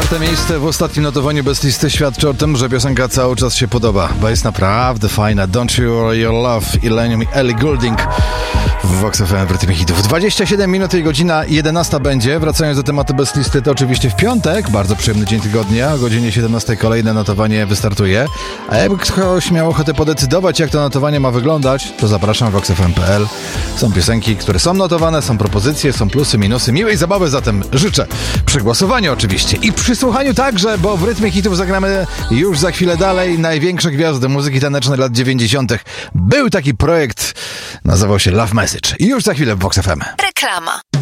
4. miejsce w ostatnim notowaniu bez listy świadczy o tym, że piosenka cały czas się podoba, bo jest naprawdę fajna. Don't You Worry Your Love, Illenium i Ellie Goulding w Vox FM w rytmie hitów. 27 minut i godzina 11 będzie. Wracając do tematu bez listy, to oczywiście w piątek, bardzo przyjemny dzień tygodnia, o godzinie 17 kolejne notowanie wystartuje. A jakby ktoś miał ochotę podecydować, jak to notowanie ma wyglądać, to zapraszam voxfm.pl. Są piosenki, które są notowane, są propozycje, są plusy, minusy. Miłej zabawy zatem życzę. Przy głosowaniu oczywiście i przy słuchaniu także, bo w rytmie hitów zagramy już za chwilę dalej największe gwiazdy muzyki tanecznej lat 90. Był taki projekt, nazywał się Love Message. I już za chwilę w Vox FM. Reklama.